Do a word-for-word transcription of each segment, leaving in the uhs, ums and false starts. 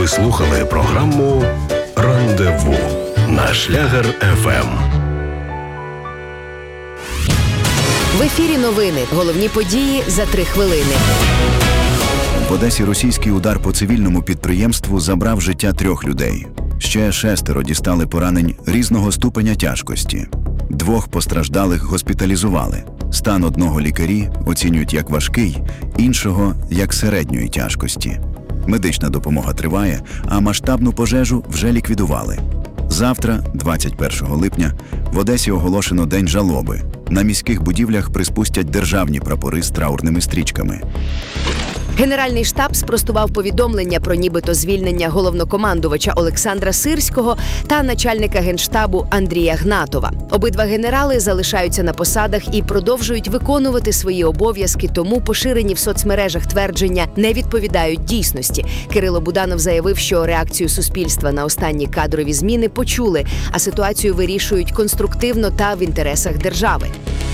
Ви слухали програму «Рандеву» на Шлягер еф ем. В ефірі новини. Головні події за три хвилини. В Одесі російський удар по цивільному підприємству забрав життя трьох людей. Ще шестеро дістали поранень різного ступеня тяжкості. Двох постраждалих госпіталізували. Стан одного лікарі оцінюють як важкий, іншого – як середньої тяжкості. Медична допомога триває, а масштабну пожежу вже ліквідували. Завтра, двадцять першого липня, в Одесі оголошено День жалоби. На міських будівлях приспустять державні прапори з траурними стрічками. Генеральний штаб спростував повідомлення про нібито звільнення головнокомандувача Олександра Сирського та начальника Генштабу Андрія Гнатова. Обидва генерали залишаються на посадах і продовжують виконувати свої обов'язки, тому поширені в соцмережах твердження не відповідають дійсності. Кирило Буданов заявив, що реакцію суспільства на останні кадрові зміни почули, а ситуацію вирішують конструктивно та в інтересах держави.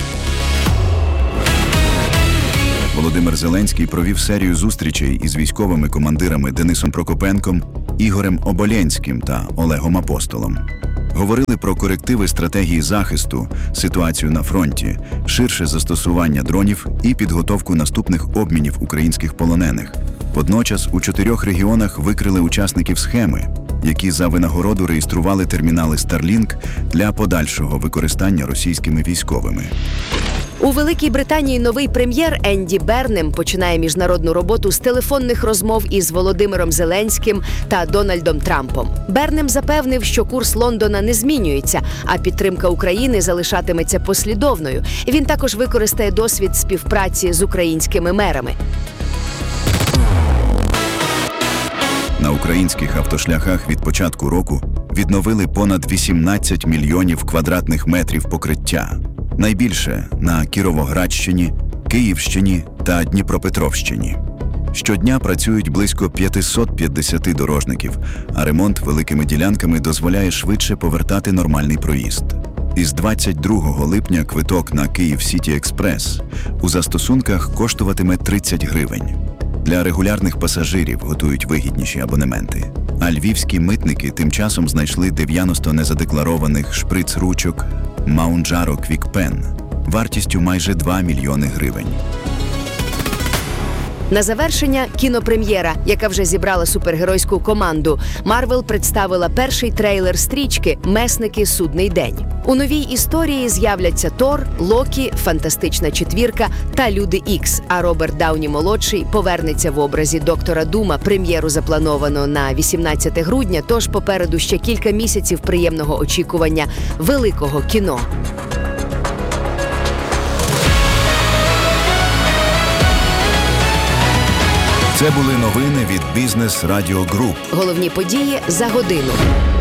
Володимир Зеленський провів серію зустрічей із військовими командирами Денисом Прокопенком, Ігорем Оболєнським та Олегом Апостолом. Говорили про корективи стратегії захисту, ситуацію на фронті, ширше застосування дронів і підготовку наступних обмінів українських полонених. Водночас у чотирьох регіонах викрили учасників схеми, які за винагороду реєстрували термінали Starlink для подальшого використання російськими військовими. У Великій Британії новий прем'єр Енді Бернем починає міжнародну роботу з телефонних розмов із Володимиром Зеленським та Дональдом Трампом. Бернем запевнив, що курс Лондона не змінюється, а підтримка України залишатиметься послідовною. Він також використає досвід співпраці з українськими мерами. На українських автошляхах від початку року відновили понад вісімнадцять мільйонів квадратних метрів покриття. Найбільше на Кіровоградщині, Київщині та Дніпропетровщині. Щодня працюють близько п'ятсот п'ятдесят дорожників, а ремонт великими ділянками дозволяє швидше повертати нормальний проїзд. Із двадцять другого липня квиток на Київ-Сіті Експрес у застосунках коштуватиме тридцять гривень. Для регулярних пасажирів готують вигідніші абонементи. А львівські митники тим часом знайшли дев'яносто незадекларованих шприц-ручок Маунджаро Квікпен вартістю майже два мільйони гривень. На завершення кінопрем'єра, яка вже зібрала супергеройську команду. Марвел представила перший трейлер стрічки «Месники. Судний день». У новій історії з'являться Тор, Локі, Фантастична четвірка та Люди Ікс, а Роберт Дауні-молодший повернеться в образі Доктора Дума. Прем'єру заплановано на вісімнадцяте грудня, тож попереду ще кілька місяців приємного очікування великого кіно. Це були новини від Бізнес Радіо Груп. Головні події за годину.